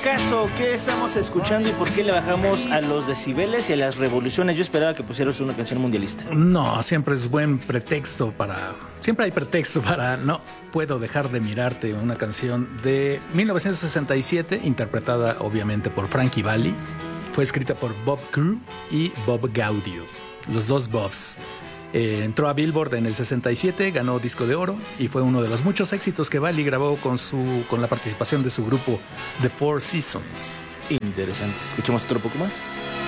caso, ¿qué estamos escuchando y por qué le bajamos a los decibeles y a las revoluciones? Yo esperaba que pusieras una canción mundialista. No, siempre es buen pretexto para... Siempre hay pretexto para No puedo dejar de mirarte, una canción de 1967, interpretada obviamente por Frankie Valli. Fue escrita por Bob Crew y Bob Gaudio, los dos Bobs. Entró a Billboard en el 67, ganó disco de oro y fue uno de los muchos éxitos que Valli grabó con la participación de su grupo The Four Seasons. Interesante. Escuchemos otro poco más.